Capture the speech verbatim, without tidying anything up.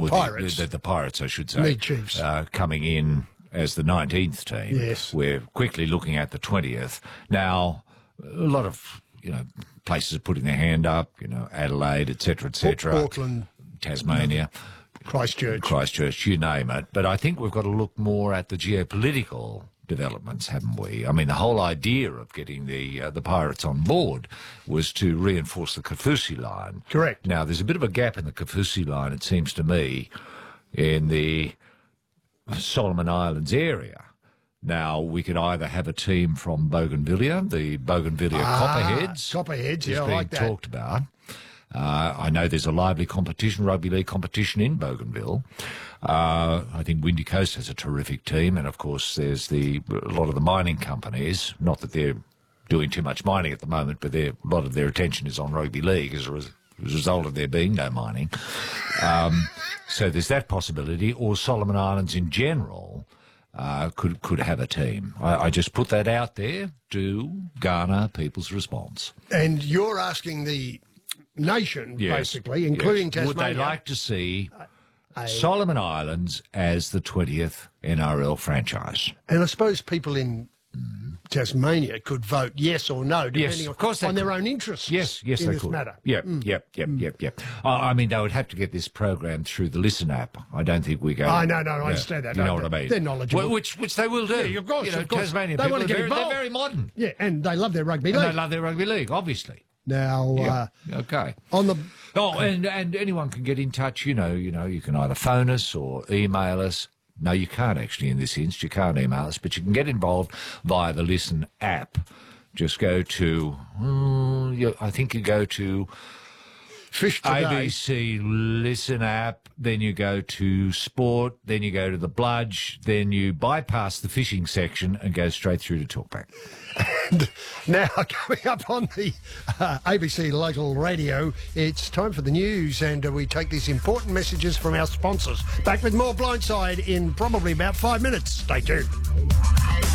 Well, Pirates. The, the, the Pirates, I should say. Me Chiefs. Uh, coming in as the nineteenth team. Yes. We're quickly looking at the twentieth. Now, a lot of, you know, places are putting their hand up, you know, Adelaide, et cetera, et cetera. Auckland. Tasmania. Christchurch. Christchurch, you name it. But I think we've got to look more at the geopolitical developments, haven't we? I mean, the whole idea of getting the uh, the Pirates on board was to reinforce the Kaufusi line. Correct. Now, there's a bit of a gap in the Kaufusi line, it seems to me, in the Solomon Islands area. Now, we could either have a team from Bougainvillea, the Bougainvillea Ah, Copperheads. Copperheads, is yeah, I being like that. talked about. Uh, I know there's a lively competition, rugby league competition in Bougainville. Uh, I think Windy Coast has a terrific team, and of course there's the a lot of the mining companies. Not that they're doing too much mining at the moment, but a lot of their attention is on rugby league as a, res- as a result of there being no mining. Um, so there's that possibility, or Solomon Islands in general uh, could could have a team. I, I just put that out there to garner people's response. And you're asking the nation, Yes, basically, including yes. Would Tasmania. they like to see a- Solomon Islands as the twentieth N R L franchise? And I suppose people in Tasmania could vote yes or no, depending Yes, on, of course they on their could. own interests Yes, yes, in they this could. matter. Yep, yep, yep, yep, yep. I I mean, they would have to get this program through the Listen app. I don't think we go. I know, no, I Yeah, understand that. You No, know what I they're- mean? they're knowledgeable. Well, which which they will do. Yeah, of course, You know, of course. Tasmanian They people want are to get very, they're involved. very modern. Yeah, and they love their rugby And league. they love their rugby league, obviously. Now, Yeah. okay. uh, on the... Oh, and, and anyone can get in touch, you know, you know, you can either phone us or email us. No, you can't actually in this instance. You can't email us, but you can get involved via the Listen app. Just go to, mm, you, I think you go to Fish A today. B C Listen app, then you go to Sport, then you go to the Bludge, then you bypass the fishing section and go straight through to Talkback. And now, coming up on the uh, A B C local radio, it's time for the news, and uh, we take these important messages from our sponsors. Back with more Blindside in probably about five minutes. Stay tuned.